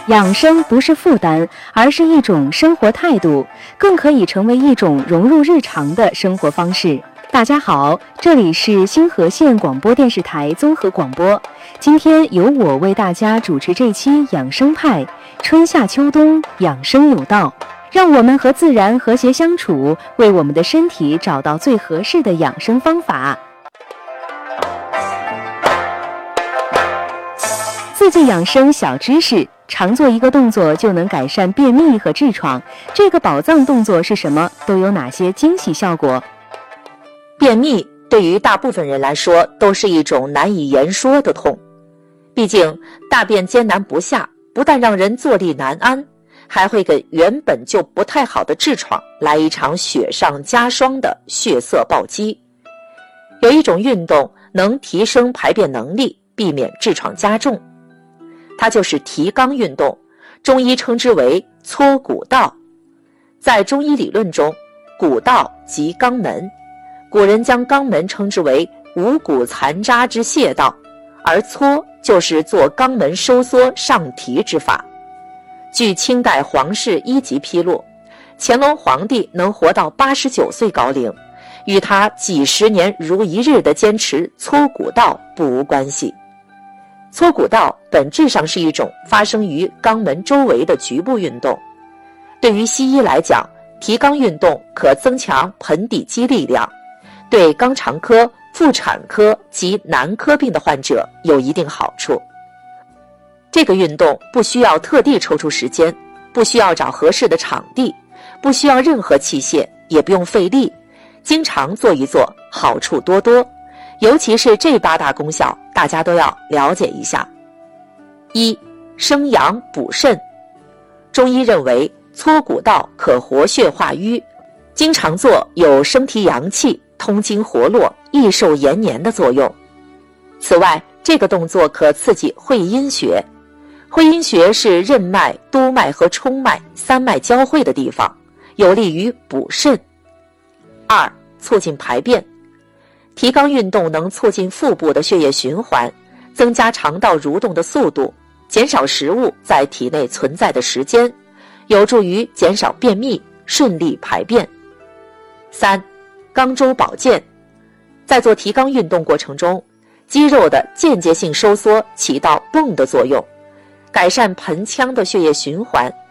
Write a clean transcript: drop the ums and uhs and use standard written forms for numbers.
养生不是负担，而是一种生活态度，更可以成为一种融入日常的生活方式。大家好，这里是星河县广播电视台综合广播，今天由我为大家主持这期养生派，春夏秋冬养生有道，让我们和自然和谐相处，为我们的身体找到最合适的养生方法。四季养生小知识，常做一个动作就能改善便秘和痔疮，这个宝藏动作是什么？都有哪些惊喜效果？ 便秘对于大部分人来说都是一种难以言说的痛，毕竟大便艰难不下，不但让人坐立难安，还会给原本就不太好的痔疮来一场雪上加霜的血色暴击。有一种运动能提升排便能力，避免痔疮加重，它就是提肛运动，中医称之为搓骨道。在中医理论中，骨道即肛门，古人将肛门称之为五谷残渣之泻道，而搓就是做肛门收缩上提之法。据清代皇室医籍披露，乾隆皇帝能活到89岁高龄，与他几十年如一日的坚持搓骨道不无关系。搓骨道本质上是一种发生于肛门周围的局部运动。对于西医来讲，提肛运动可增强盆底肌力量，对肛肠科、妇产科及男科病的患者有一定好处。这个运动不需要特地抽出时间，不需要找合适的场地，不需要任何器械，也不用费力，经常做一做，好处多多。尤其是这8大功效，大家都要了解一下。1. 生阳补肾。中医认为搓骨道可活血化瘀，经常做有升提阳气、通经活络、益寿延年的作用。此外，这个动作可刺激会阴穴。会阴穴是任脉、督脉和冲脉3脉交汇的地方，有利于补肾。2. 促进排便。提肛运动能促进腹部的血液循环，增加肠道蠕动的速度，减少食物在体内存在的时间，有助于减少便秘，顺利排便。3. 肛周保健。在做提肛运动过程中，肌肉的间接性收缩起到泵的作用，改善盆腔的血液循环，